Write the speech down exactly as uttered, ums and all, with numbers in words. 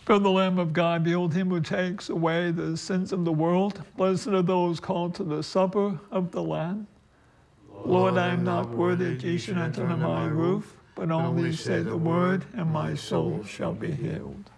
For the Lamb of God, behold him who takes away the sins of the world. Blessed are those called to the supper of the Lamb. Lord, I am not worthy that ye should enter under my roof, but only say the word, and my soul shall be healed.